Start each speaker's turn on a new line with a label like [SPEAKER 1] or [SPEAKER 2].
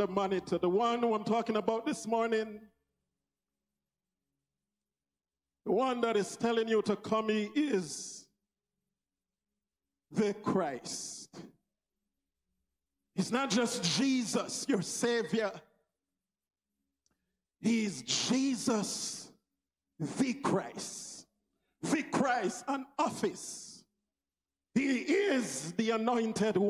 [SPEAKER 1] the monitor. The one who I'm talking about this morning, the one that is telling you to come, he is the Christ. He's not just Jesus, your Savior. He's Jesus, the Christ. The Christ, an office. He is the anointed one.